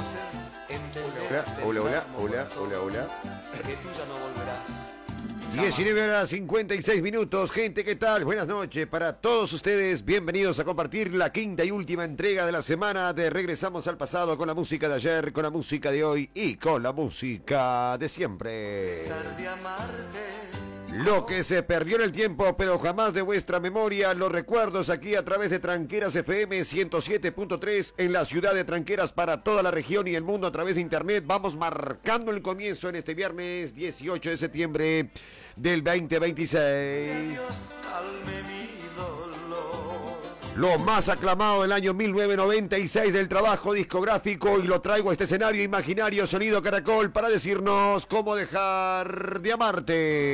Hola. Que tú ya no volverás. 19:56. Gente, ¿qué tal? Buenas noches para todos ustedes. Bienvenidos a compartir la quinta y última entrega de la semana de Regresamos al Pasado, con la música de ayer, con la música de hoy y con la música de siempre. Lo que se perdió en el tiempo, pero jamás de vuestra memoria, los recuerdos aquí a través de Tranqueras FM 107.3 en la ciudad de Tranqueras para toda la región y el mundo a través de internet. Vamos marcando el comienzo en este viernes 18 de septiembre del 2026. Lo más aclamado del año 1996 del trabajo discográfico, y lo traigo a este escenario imaginario, Sonido Caracol, para decirnos cómo dejar de amarte.